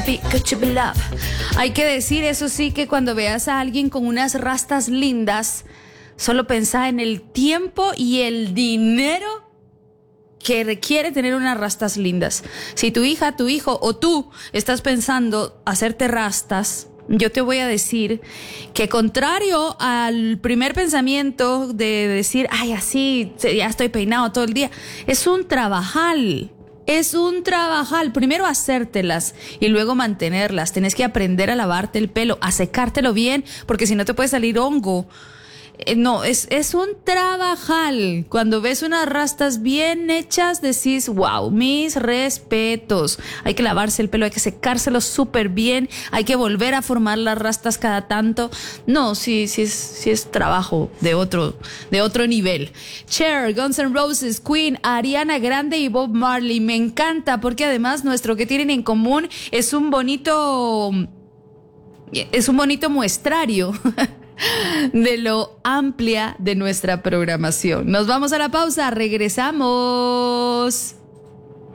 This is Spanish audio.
Good to be loved. Hay que decir, eso sí, que cuando veas a alguien con unas rastas lindas, solo pensá en el tiempo y el dinero que requiere tener unas rastas lindas. Si tu hija, tu hijo o tú estás pensando hacerte rastas, yo te voy a decir que, contrario al primer pensamiento de decir, ay, así, ya estoy peinado todo el día, es un trabajal. Es un trabajal. Primero hacértelas y luego mantenerlas. Tienes que aprender a lavarte el pelo, a secártelo bien, porque si no te puede salir hongo. No, es un trabajal. Cuando ves unas rastas bien hechas, decís, wow, mis respetos. Hay que lavarse el pelo, hay que secárselo súper bien, hay que volver a formar las rastas cada tanto. No, sí es trabajo de otro nivel. Cher, Guns N' Roses, Queen, Ariana Grande y Bob Marley. Me encanta porque además nuestro que tienen en común es un bonito muestrario de lo amplia de nuestra programación. Nos vamos a la pausa, regresamos.